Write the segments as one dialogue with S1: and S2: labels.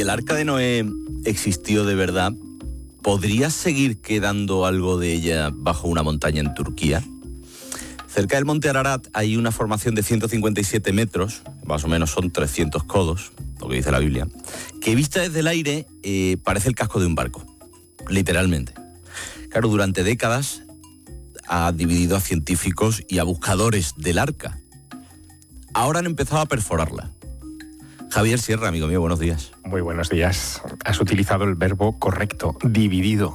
S1: el Arca de Noé existió de verdad, ¿podría seguir quedando algo de ella bajo una montaña en Turquía? Cerca del monte Ararat hay una formación de 157 metros, más o menos son 300 codos, lo que dice la Biblia, que vista desde el aire parece el casco de un barco, literalmente. Claro, durante décadas ha dividido a científicos y a buscadores del arca. Ahora han empezado a perforarla. Javier Sierra, amigo mío, buenos días.
S2: Muy buenos días. Has utilizado el verbo correcto, dividido,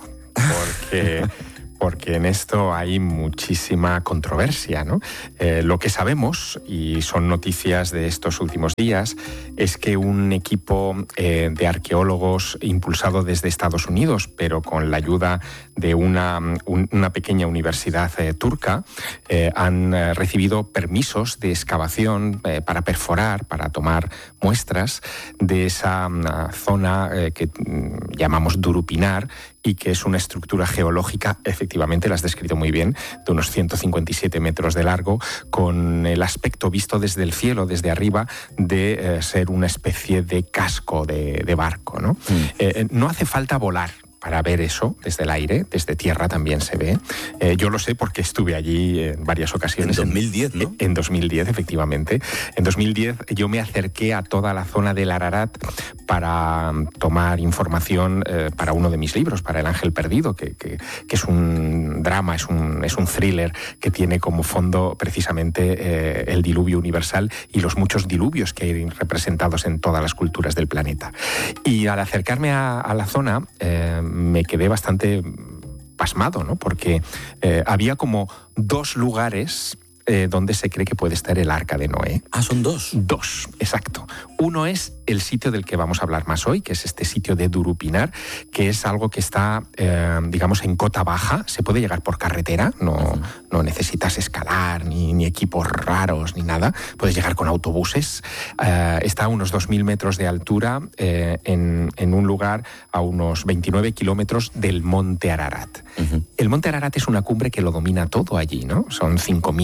S2: porque en esto hay muchísima controversia, ¿no? Lo que sabemos, y son noticias de estos últimos días, es que un equipo de arqueólogos impulsado desde Estados Unidos, pero con la ayuda de una pequeña universidad turca, han recibido permisos de excavación para perforar, para tomar muestras de esa zona que llamamos Durupinar, y que es una estructura geológica, efectivamente, la has descrito muy bien, de unos 157 metros de largo, con el aspecto visto desde el cielo, desde arriba, de ser una especie de casco de barco, ¿no? No hace falta volar para ver eso desde el aire, desde tierra también se ve. Yo lo sé porque estuve allí en varias ocasiones.
S1: En 2010, ¿no?
S2: En 2010, efectivamente. En 2010 yo me acerqué a toda la zona del Ararat para tomar información para uno de mis libros, para El Ángel Perdido, que es un drama, es un thriller que tiene como fondo precisamente el diluvio universal y los muchos diluvios que hay representados en todas las culturas del planeta. Y al acercarme a la zona, me quedé bastante pasmado, ¿no? Porque había como dos lugares donde se cree que puede estar el Arca de Noé.
S1: Ah, son dos.
S2: Dos, exacto. Uno es el sitio del que vamos a hablar más hoy, que es este sitio de Durupinar, que es algo que está, digamos, en cota baja. Se puede llegar por carretera, no necesitas escalar, ni equipos raros, ni nada. Puedes llegar con autobuses. Está a unos 2.000 metros de altura, en un lugar a unos 29 kilómetros del monte Ararat. El monte Ararat es una cumbre que lo domina todo allí, ¿no? Son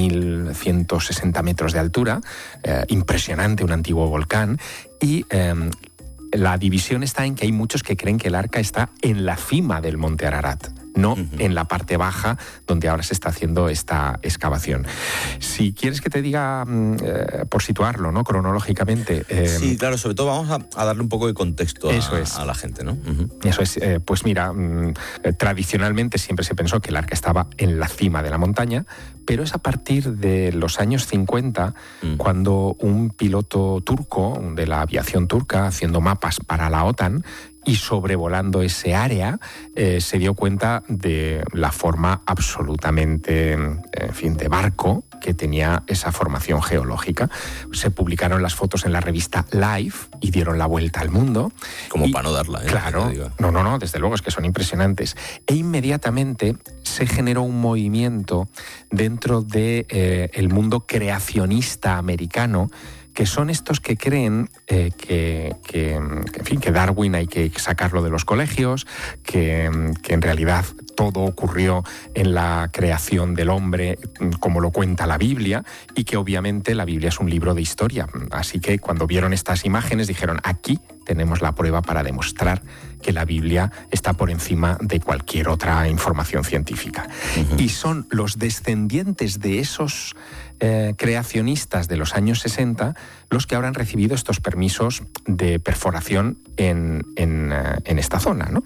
S2: 5.160 metros de altura, impresionante, un antiguo volcán, y la división está en que hay muchos que creen que el arca está en la cima del monte Ararat, no en la parte baja donde ahora se está haciendo esta excavación. Si quieres que te diga, por situarlo, ¿no? Cronológicamente.
S1: Sí, claro, sobre todo vamos a darle un poco de contexto a la gente, ¿no?
S2: Eso es. Pues mira, tradicionalmente siempre se pensó que el arca estaba en la cima de la montaña, pero es a partir de los años 50 cuando un piloto turco de la aviación turca, haciendo mapas para la OTAN, y sobrevolando ese área, se dio cuenta de la forma absolutamente, en fin, de barco que tenía esa formación geológica. Se publicaron las fotos en la revista Life y dieron la vuelta al mundo.
S1: Como para no darla, ¿eh?
S2: Claro, no, desde luego, es que son impresionantes. E inmediatamente se generó un movimiento dentro de el mundo creacionista americano, que son estos que creen que Darwin hay que sacarlo de los colegios, que en realidad todo ocurrió en la creación del hombre como lo cuenta la Biblia, y que obviamente la Biblia es un libro de historia. Así que cuando vieron estas imágenes dijeron, aquí tenemos la prueba para demostrar que la Biblia está por encima de cualquier otra información científica. Y son los descendientes de esos creacionistas de los años 60 los que ahora han recibido estos permisos de perforación en esta zona, ¿no?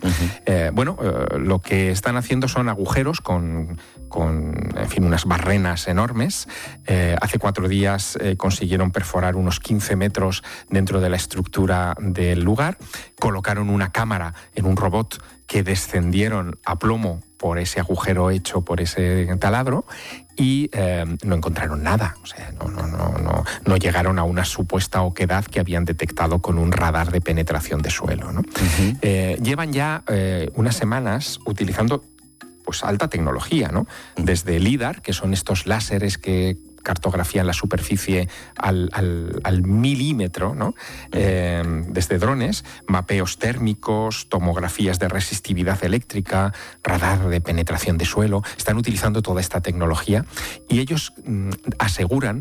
S2: Lo que están haciendo son agujeros con en fin, unas barrenas enormes. Hace 4 días consiguieron perforar unos 15 metros dentro de la estructura del lugar, colocaron una cámara en un robot que descendieron a plomo por ese agujero hecho por ese taladro y no encontraron nada. O sea, no llegaron a una supuesta oquedad que habían detectado con un radar de penetración de suelo, ¿no? Llevan ya unas semanas utilizando pues alta tecnología, ¿no? Desde LIDAR, que son estos láseres que cartografían la superficie al milímetro, ¿no? Desde drones, mapeos térmicos, tomografías de resistividad eléctrica, radar de penetración de suelo. Están utilizando toda esta tecnología y ellos aseguran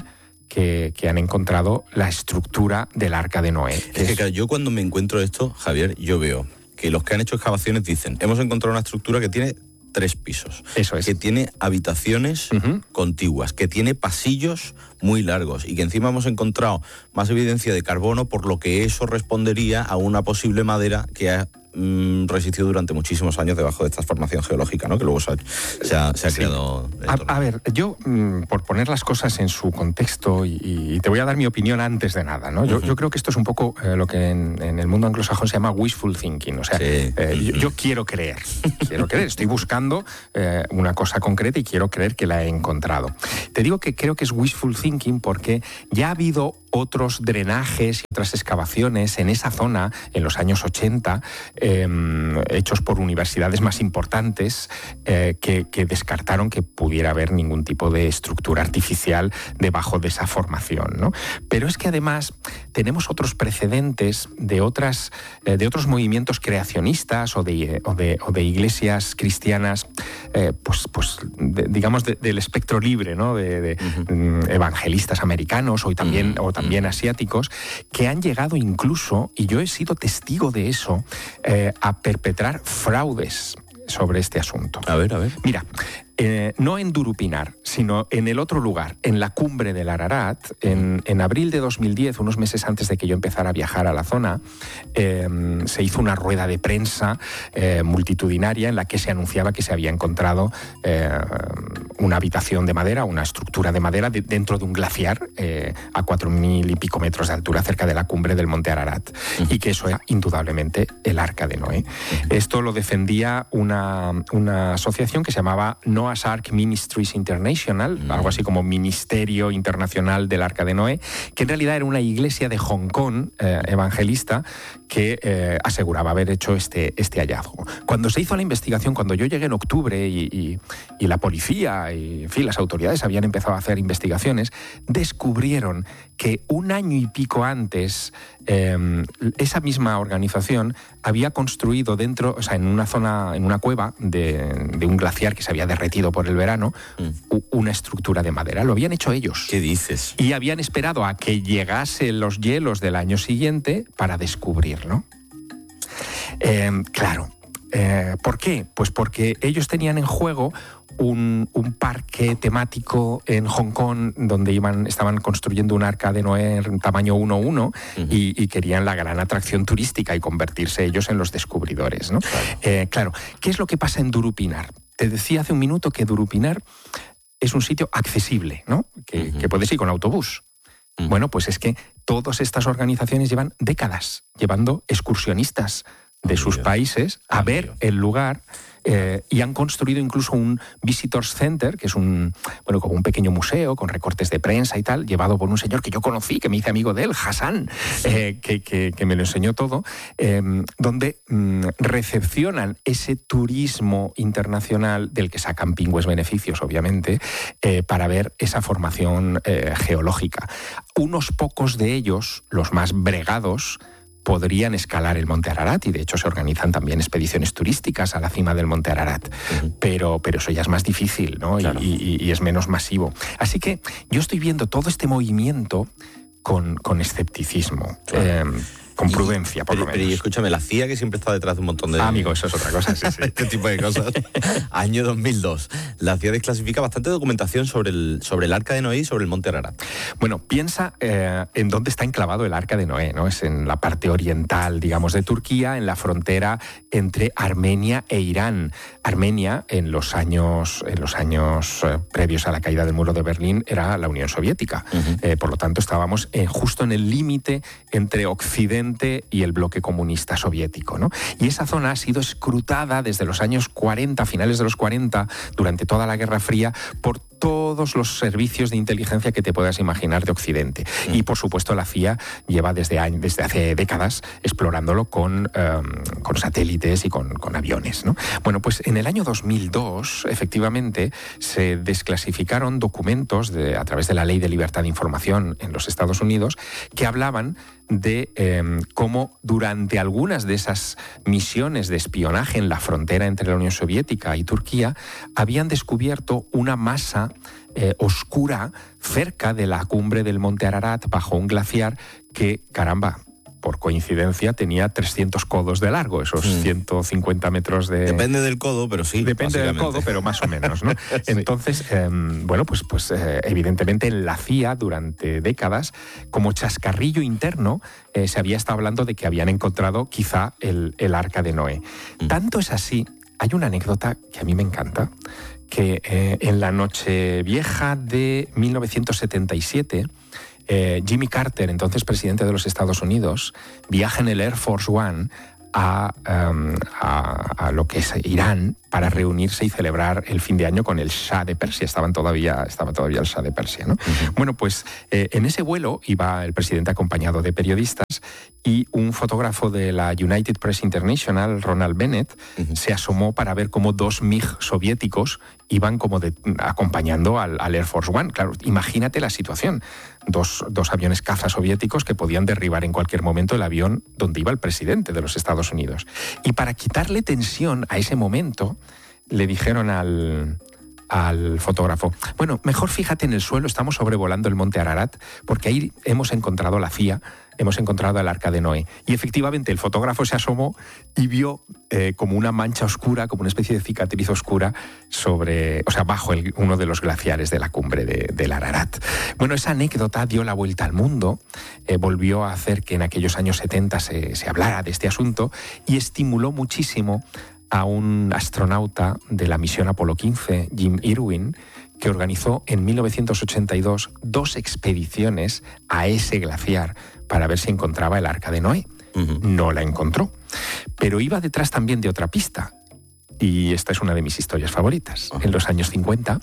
S2: que han encontrado la estructura del Arca de Noé.
S1: Es que claro, yo cuando me encuentro esto, Javier, yo veo que los que han hecho excavaciones dicen, hemos encontrado una estructura que tiene 3 pisos.
S2: Eso es.
S1: Que tiene habitaciones contiguas, que tiene pasillos muy largos y que encima hemos encontrado más evidencia de carbono, por lo que eso respondería a una posible madera que ha resistido durante muchísimos años debajo de esta formación geológica, ¿no? Que luego se ha creado.
S2: A ver, yo, por poner las cosas en su contexto, y te voy a dar mi opinión antes de nada, ¿no? Yo creo que esto es un poco lo que en el mundo anglosajón se llama wishful thinking. O sea, yo quiero creer, estoy buscando una cosa concreta y quiero creer que la he encontrado. Te digo que creo que es wishful thinking porque ya ha habido otros drenajes y otras excavaciones en esa zona en los años 80, hechos por universidades más importantes, que descartaron que pudiera haber ningún tipo de estructura artificial debajo de esa formación, ¿no? Pero es que además tenemos otros precedentes de otros movimientos creacionistas o de iglesias cristianas, digamos del espectro libre, ¿no? de evangelistas americanos o también asiáticos, que han llegado incluso, y yo he sido testigo de eso, a perpetrar fraudes sobre este asunto.
S1: A ver.
S2: Mira, no en Durupinar, sino en el otro lugar, en la cumbre del Ararat, en abril de 2010, unos meses antes de que yo empezara a viajar a la zona, se hizo una rueda de prensa multitudinaria en la que se anunciaba que se había encontrado una habitación de madera, una estructura de madera dentro de un glaciar a 4.000 y pico metros de altura cerca de la cumbre del monte Ararat, y que eso era indudablemente el Arca de Noé. Esto lo defendía una asociación que se llamaba Noah's Ark Ministries International, algo así como Ministerio Internacional del Arca de Noé, que en realidad era una iglesia de Hong Kong evangelista que aseguraba haber hecho este hallazgo. Cuando se hizo la investigación, cuando yo llegué en octubre y la policía y en fin, las autoridades habían empezado a hacer investigaciones, descubrieron que un año y pico antes esa misma organización había construido dentro, o sea, en una zona, en una cueva de un glaciar que se había derretido por el verano, una estructura de madera. Lo habían hecho ellos.
S1: ¿Qué dices?
S2: Y habían esperado a que llegasen los hielos del año siguiente para descubrirlo. Claro. ¿Por qué? Pues porque ellos tenían en juego un parque temático en Hong Kong donde estaban construyendo un Arca de Noé en tamaño 1:1 y querían la gran atracción turística y convertirse ellos en los descubridores, ¿no? Claro, ¿qué es lo que pasa en Durupinar? Te decía hace un minuto que Durupinar es un sitio accesible, ¿no? Que puedes ir con autobús. Bueno, pues es que todas estas organizaciones llevan décadas llevando excursionistas de sus países a ver el lugar, y han construido incluso un Visitors Center, que es como un pequeño museo con recortes de prensa y tal, llevado por un señor que yo conocí, que me hice amigo de él, Hassan, que me lo enseñó todo, donde recepcionan ese turismo internacional del que sacan pingües beneficios, obviamente, para ver esa formación geológica. Unos pocos de ellos, los más bregados, podrían escalar el monte Ararat, y de hecho se organizan también expediciones turísticas a la cima del monte Ararat, pero eso ya es más difícil, ¿no? Claro. Y es menos masivo. Así que yo estoy viendo todo este movimiento con escepticismo. Claro. Con prudencia, por lo menos.
S1: Pero escúchame, la CIA, que siempre está detrás de un montón de...
S2: amigo, eso es otra cosa, sí.
S1: Este tipo de cosas. Año 2002. La CIA desclasifica bastante documentación sobre el Arca de Noé y sobre el monte Ararat.
S2: Bueno, piensa en dónde está enclavado el Arca de Noé, ¿no? Es en la parte oriental, digamos, de Turquía, en la frontera entre Armenia e Irán. Armenia, en los años previos a la caída del muro de Berlín, era la Unión Soviética. Por lo tanto, estábamos justo en el límite entre Occidente y el bloque comunista soviético, ¿no? Y esa zona ha sido escrutada desde los años 40, finales de los 40, durante toda la Guerra Fría, por todos los servicios de inteligencia que te puedas imaginar de Occidente. Y, por supuesto, la CIA lleva desde hace décadas explorándolo con satélites y con aviones, ¿no? Bueno, pues en el año 2002, efectivamente, se desclasificaron documentos a través de la Ley de Libertad de Información en los Estados Unidos que hablaban de cómo durante algunas de esas misiones de espionaje en la frontera entre la Unión Soviética y Turquía habían descubierto una masa oscura cerca de la cumbre del monte Ararat, bajo un glaciar que, caramba, por coincidencia tenía 300 codos de largo, esos 150 metros de...
S1: Depende del codo, pero sí.
S2: Depende del codo, pero más o menos, ¿no? Sí. Entonces, evidentemente en la CIA durante décadas, como chascarrillo interno, se había estado hablando de que habían encontrado quizá el Arca de Noé. Tanto es así, hay una anécdota que a mí me encanta, que en la Nochevieja de 1977... Jimmy Carter, entonces presidente de los Estados Unidos, viaja en el Air Force One a lo que es Irán para reunirse y celebrar el fin de año con el Shah de Persia. Estaba todavía el Shah de Persia, ¿no? Bueno, pues en ese vuelo iba el presidente acompañado de periodistas y un fotógrafo de la United Press International, Ronald Bennett, se asomó para ver cómo 2 MiG soviéticos iban como acompañando al Air Force One. Claro, imagínate la situación. Dos aviones caza soviéticos que podían derribar en cualquier momento el avión donde iba el presidente de los Estados Unidos. Y para quitarle tensión a ese momento, le dijeron al fotógrafo, bueno, mejor fíjate en el suelo, estamos sobrevolando el monte Ararat, porque ahí hemos encontrado la CIA, hemos encontrado el Arca de Noé. Y efectivamente el fotógrafo se asomó y vio como una mancha oscura, como una especie de cicatriz oscura bajo uno de los glaciares de la cumbre del Ararat. Bueno, esa anécdota dio la vuelta al mundo, volvió a hacer que en aquellos años 70 se hablara de este asunto y estimuló muchísimo a un astronauta de la misión Apolo 15, Jim Irwin, que organizó en 1982 2 expediciones a ese glaciar para ver si encontraba el Arca de Noé. No la encontró, pero iba detrás también de otra pista. Y esta es una de mis historias favoritas. En los años 50,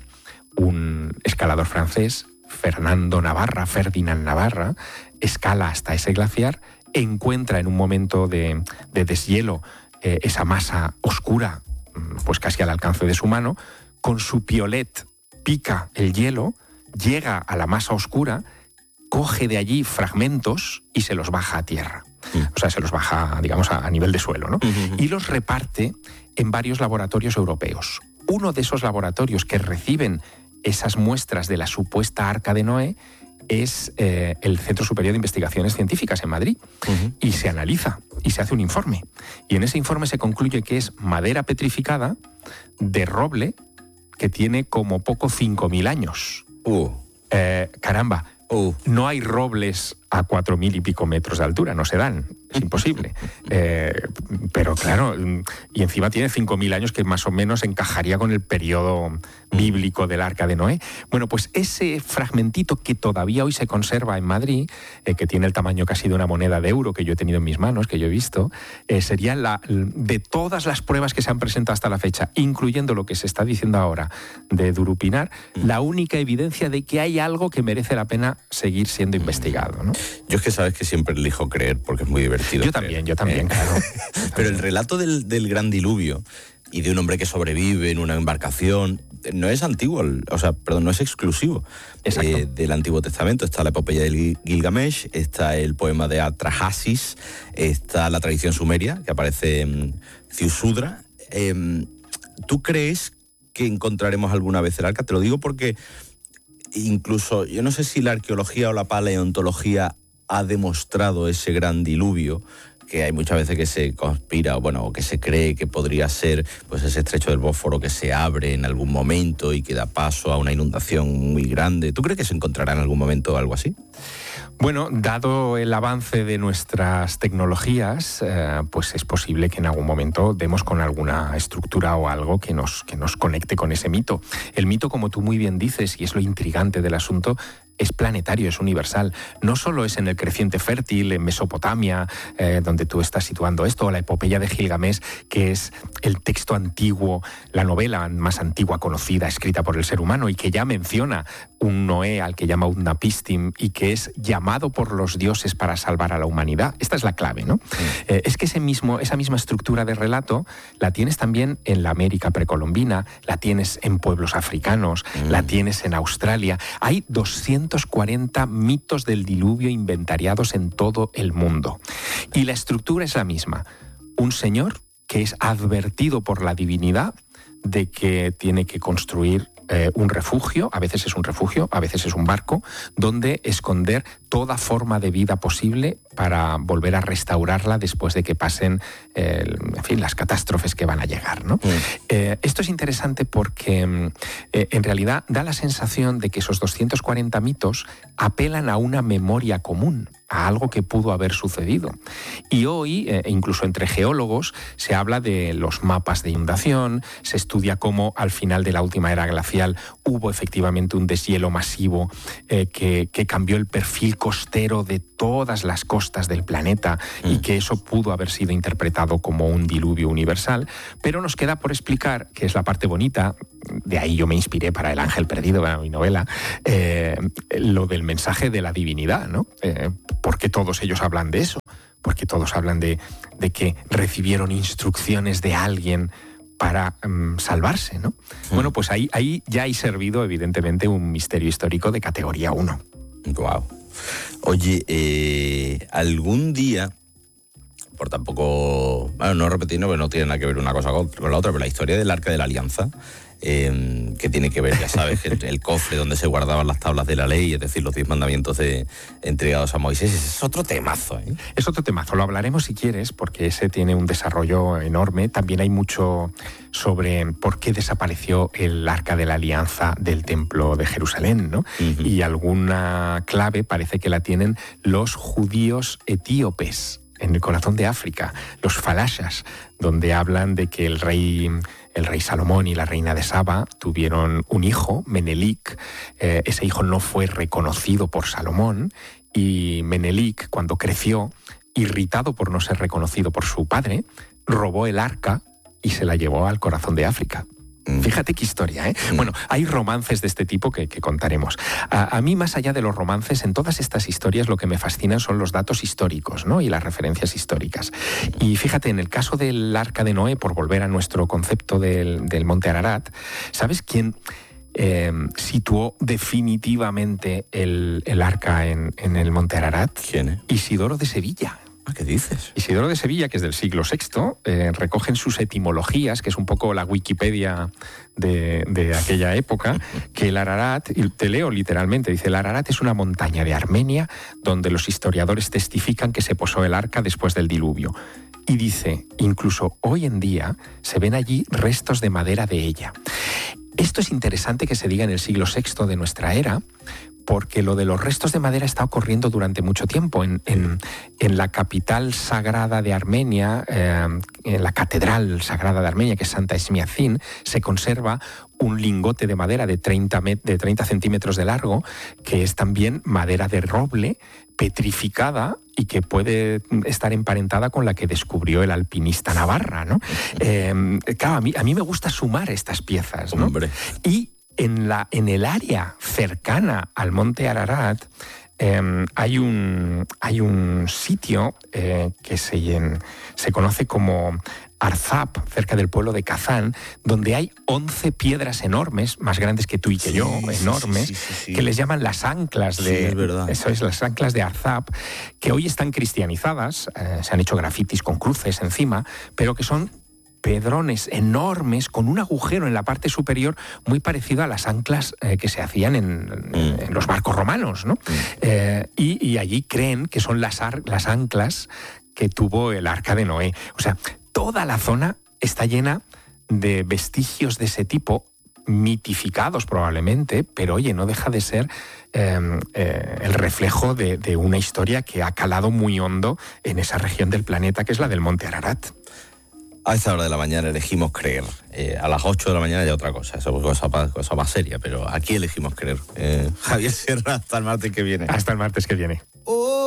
S2: un escalador francés, Ferdinand Navarra, escala hasta ese glaciar, encuentra en un momento de deshielo esa masa oscura, pues casi al alcance de su mano, con su piolet pica el hielo, llega a la masa oscura, coge de allí fragmentos y se los baja a tierra. O sea, se los baja, digamos, a nivel de suelo, ¿no? Y los reparte en varios laboratorios europeos. Uno de esos laboratorios que reciben esas muestras de la supuesta Arca de Noé es el Centro Superior de Investigaciones Científicas en Madrid. Y se analiza y se hace un informe. Y en ese informe se concluye que es madera petrificada de roble que tiene como poco 5.000 años. Caramba, no hay robles a 4.000 y pico metros de altura, no se dan, es imposible. Pero claro, y encima tiene 5.000 años que más o menos encajaría con el periodo bíblico del Arca de Noé. Bueno, pues ese fragmentito que todavía hoy se conserva en Madrid, que tiene el tamaño casi de una moneda de euro que yo he tenido en mis manos, que yo he visto, sería de todas las pruebas que se han presentado hasta la fecha, incluyendo lo que se está diciendo ahora de Durupinar, la única evidencia de que hay algo que merece la pena seguir siendo investigado, ¿no?
S1: Yo es que sabes que siempre elijo creer porque es muy divertido.
S2: Yo también, claro.
S1: Pero el relato del gran diluvio y de un hombre que sobrevive en una embarcación no es antiguo, no es exclusivo del Antiguo Testamento. Está la epopeya de Gilgamesh, está el poema de Atrahasis, está la tradición sumeria que aparece en Ziusudra. ¿Tú crees que encontraremos alguna vez el arca? Te lo digo porque incluso, yo no sé si la arqueología o la paleontología ha demostrado ese gran diluvio, que hay muchas veces que se conspira, o que se cree que podría ser pues ese estrecho del Bósforo que se abre en algún momento y que da paso a una inundación muy grande. ¿Tú crees que se encontrará en algún momento algo así?
S2: Bueno, dado el avance de nuestras tecnologías, pues es posible que en algún momento demos con alguna estructura o algo que nos conecte con ese mito. El mito, como tú muy bien dices, y es lo intrigante del asunto, es planetario, es universal. No solo es en el Creciente Fértil, en Mesopotamia, donde tú estás situando esto, o la epopeya de Gilgamesh, que es el texto antiguo, la novela más antigua conocida, escrita por el ser humano, y que ya menciona un Noé al que llama Utnapishtim, y que es llamado por los dioses para salvar a la humanidad. Esta es la clave, ¿no? Es que esa misma estructura de relato la tienes también en la América precolombina, la tienes en pueblos africanos, la tienes en Australia. Hay 240 mitos del diluvio inventariados en todo el mundo. Y la estructura es la misma. Un señor que es advertido por la divinidad de que tiene que construir un refugio, a veces es un refugio, a veces es un barco, donde esconder toda forma de vida posible para volver a restaurarla después de que pasen, en fin, las catástrofes que van a llegar, ¿no? Esto es interesante porque en realidad da la sensación de que esos 240 mitos apelan a una memoria común, a algo que pudo haber sucedido. Y hoy, incluso entre geólogos, se habla de los mapas de inundación, se estudia cómo al final de la última era glacial hubo efectivamente un deshielo masivo que cambió el perfil costero de todas las costas del planeta y que eso pudo haber sido interpretado como un diluvio universal. Pero nos queda por explicar, que es la parte bonita, de ahí yo me inspiré para El Ángel Perdido, para mi novela, lo del mensaje de la divinidad, ¿no? Porque todos ellos hablan de eso, porque todos hablan de que recibieron instrucciones de alguien para salvarse, ¿no? Bueno, pues ahí ya hay servido, evidentemente, un misterio histórico de categoría 1.
S1: Wow. Oye, algún día, por tampoco, bueno, no repetir, porque no tiene nada que ver una cosa con la otra, pero la historia del Arca de la Alianza, que tiene que ver, ya sabes, el cofre donde se guardaban las tablas de la ley, es decir, los 10 mandamientos entregados a Moisés, es otro temazo, ¿eh?
S2: Es otro temazo, lo hablaremos si quieres, porque ese tiene un desarrollo enorme. También hay mucho sobre por qué desapareció el Arca de la Alianza del Templo de Jerusalén, ¿no? Uh-huh. Y alguna clave parece que la tienen los judíos etíopes en el corazón de África, los falashas, donde hablan de que el rey Salomón y la reina de Saba tuvieron un hijo, Menelik. Ese hijo no fue reconocido por Salomón y Menelik, cuando creció, irritado por no ser reconocido por su padre, robó el arca y se la llevó al corazón de África. Fíjate qué historia, ¿eh? Bueno, hay romances de este tipo que contaremos. A mí, más allá de los romances, en todas estas historias lo que me fascinan son los datos históricos, ¿no? Y las referencias históricas. Y fíjate, en el caso del Arca de Noé, por volver a nuestro concepto del Monte Ararat, ¿sabes quién situó definitivamente el arca en el Monte Ararat?
S1: ¿Quién es?
S2: Isidoro de Sevilla.
S1: ¿Qué dices?
S2: Isidoro de Sevilla, que es del siglo VI, recogen sus etimologías, que es un poco la Wikipedia de aquella época, que el Ararat, y te leo literalmente, dice: el Ararat es una montaña de Armenia donde los historiadores testifican que se posó el arca después del diluvio. Y dice, incluso hoy en día se ven allí restos de madera de ella. Esto es interesante que se diga en el siglo VI de nuestra era, porque lo de los restos de madera está ocurriendo durante mucho tiempo. En la capital sagrada de Armenia, en la catedral sagrada de Armenia, que es Santa Esmiacín, se conserva un lingote de madera de 30 centímetros de largo, que es también madera de roble, petrificada y que puede estar emparentada con la que descubrió el alpinista Navarra, ¿no? Claro, a mí me gusta sumar estas piezas, ¿no?
S1: Hombre.
S2: Y en el área cercana al Monte Ararat hay un sitio que se conoce como Arzab, cerca del pueblo de Kazán, donde hay 11 piedras enormes, más grandes que tú y que yo, enormes, sí. Que les llaman las anclas de...
S1: es verdad.
S2: Eso es, las anclas de Arzab, que hoy están cristianizadas, se han hecho grafitis con cruces encima, pero que son pedrones enormes con un agujero en la parte superior muy parecido a las anclas que se hacían en los barcos romanos, ¿no? Y allí creen que son las anclas que tuvo el Arca de Noé. O sea, toda la zona está llena de vestigios de ese tipo, mitificados probablemente, pero oye, no deja de ser el reflejo de una historia que ha calado muy hondo en esa región del planeta que es la del Monte Ararat.
S1: A esta hora de la mañana elegimos creer. A las 8 de la mañana ya otra cosa. Eso es cosa más seria, pero aquí elegimos creer. Javier Sierra, hasta el martes que viene.
S2: Hasta el martes que viene.